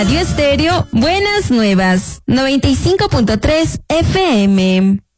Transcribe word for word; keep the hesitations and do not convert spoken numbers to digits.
Radio Estéreo Buenas Nuevas, noventa y cinco punto tres F M.